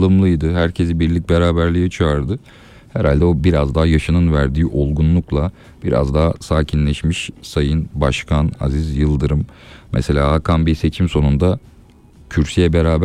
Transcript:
ılımlıydı. Herkesi birlik beraberliğe çağırdı. Herhalde o biraz daha yaşının verdiği olgunlukla biraz daha sakinleşmiş Sayın Başkan Aziz Yıldırım. Mesela Hakan Bey seçim sonunda kürsüye beraber